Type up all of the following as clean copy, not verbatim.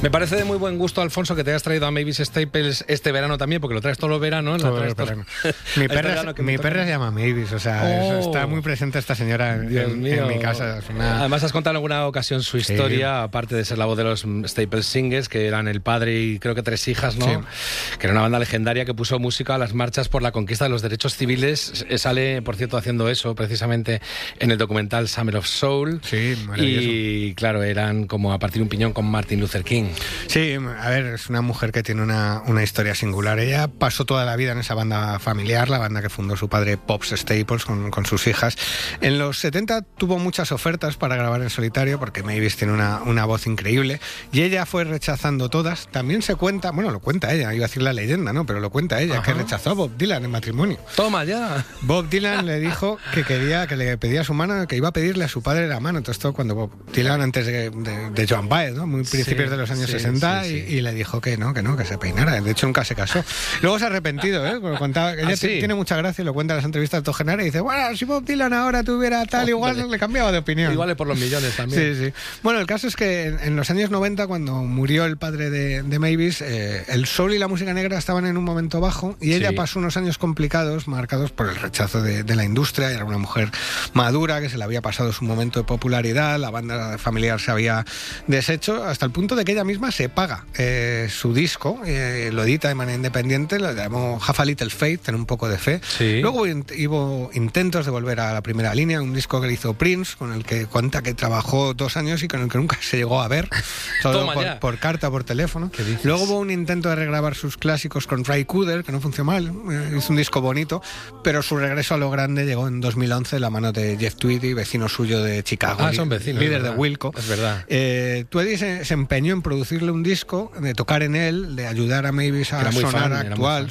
Me parece de muy buen gusto, Alfonso, que te hayas traído a Mavis Staples este verano también, porque lo traes todo el verano. Todo el verano. Mi perra se llama Mavis, o sea, está muy presente esta señora en mi casa. Además, has contado en alguna ocasión su historia, aparte de ser la voz de los Staples Singers, que eran el padre y creo que 3 hijas, ¿no? Sí. Que era una banda legendaria que puso música a las marchas por la conquista de los derechos civiles. Sale, por cierto, haciendo eso precisamente en el documental Summer of Soul. Sí, maravilloso. Y claro, eran como a partir de un piñón con Martin Luther King. Sí, a ver, es una mujer que tiene una historia singular. Ella pasó toda la vida en esa banda familiar, la banda que fundó su padre Pops Staples con sus hijas. En los 70 tuvo muchas ofertas para grabar en solitario porque Mavis tiene una voz increíble y ella fue rechazando todas. También se cuenta, bueno, lo cuenta ella, iba a decir la leyenda, ¿no? Pero lo cuenta ella, que rechazó a Bob Dylan en matrimonio. ¡Toma ya! Bob Dylan le dijo que le pedía su mano, que iba a pedirle a su padre la mano. Todo esto cuando Bob Dylan, antes de Joan Baez, ¿no? Muy principios de los años 60, y le dijo que que se peinara. De hecho, nunca se casó. Luego se ha arrepentido, ¿eh? Contaba, ella tiene mucha gracia y lo cuenta en las entrevistas de Togenara y dice, bueno, si Bob Dylan ahora tuviera tal, igual le cambiaba de opinión. Igual por los millones también. Sí. Bueno, el caso es que en los años 90, cuando murió el padre de Mavis, el soul y la música negra estaban en un momento bajo y ella pasó unos años complicados, marcados por el rechazo de la industria. Era una mujer madura que se le había pasado su momento de popularidad, la banda familiar se había deshecho, hasta el punto de que ella misma se paga su disco, lo edita de manera independiente, lo llamó Have a Little Faith, tener un poco de fe. Luego hubo intentos de volver a la primera línea, un disco que le hizo Prince, con el que cuenta que trabajó 2 años y con el que nunca se llegó a ver, solo por carta, por teléfono. Luego hubo un intento de regrabar sus clásicos con Ray Cooder, que no funcionó mal, hizo un disco bonito, pero su regreso a lo grande llegó en 2011 de la mano de Jeff Tweedy, vecino suyo de Chicago, son vecinos, líder de Wilco. Es verdad. Tweedy se empeñó en producirle un disco, de tocar en él, de ayudar a Mavis a sonar actual,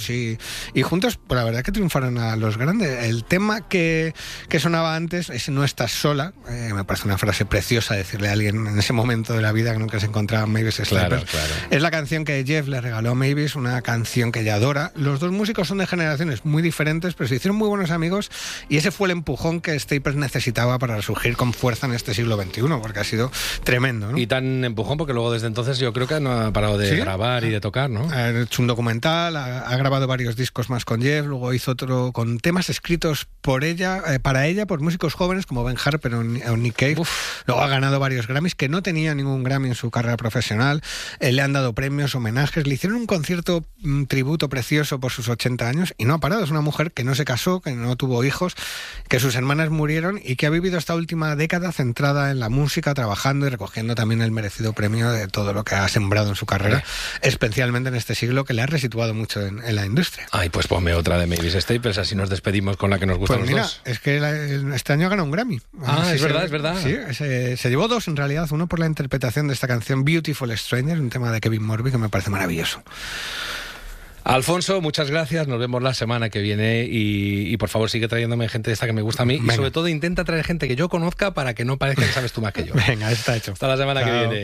y juntos, pues la verdad que triunfaron a los grandes. El tema que sonaba antes es No estás sola, me parece una frase preciosa decirle a alguien en ese momento de la vida que nunca se encontraba Mavis Staples. Claro. Es la canción que Jeff le regaló a Mavis, una canción que ella adora. Los dos músicos son de generaciones muy diferentes, pero se hicieron muy buenos amigos y ese fue el empujón que Staples necesitaba para resurgir con fuerza en este siglo XXI, porque ha sido tremendo, ¿no? Y tan empujón porque luego desde entonces yo creo que no ha parado de grabar y de tocar, ¿no? Ha hecho un documental, ha grabado varios discos más con Jeff, luego hizo otro con temas escritos por ella, para ella, por músicos jóvenes como Ben Harper o Nick Cave. Luego ha ganado varios Grammys, que no tenía ningún Grammy en su carrera profesional. Le han dado premios, homenajes, le hicieron un concierto tributo precioso por sus 80 años y no ha parado. Es una mujer que no se casó, que no tuvo hijos, que sus hermanas murieron y que ha vivido esta última década centrada en la música, trabajando y recogiendo también el merecido premio de todo lo que ha sembrado en su carrera, especialmente en este siglo, que le ha resituado mucho en la industria. Ay, pues ponme otra de Mavis Staples, así nos despedimos con la que nos gusta los dos. Es que este año ha ganado un Grammy. Es verdad. Sí, se llevó 2 en realidad, uno por la interpretación de esta canción Beautiful Stranger, un tema de Kevin Morby que me parece maravilloso. Alfonso, muchas gracias, nos vemos la semana que viene y por favor sigue trayéndome gente de esta que me gusta a mí. Venga. Y sobre todo intenta traer gente que yo conozca para que no parezca que sabes tú más que yo. Venga, está hecho. Hasta la semana que viene.